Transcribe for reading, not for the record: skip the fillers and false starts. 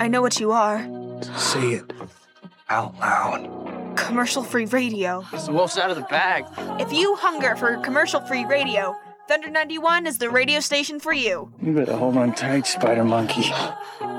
I know what you are. Say it out loud. Commercial-free radio. The wolf's out of the bag. If you hunger for commercial-free radio, Thunder 91 is the radio station for you. You better hold on tight, Spider Monkey.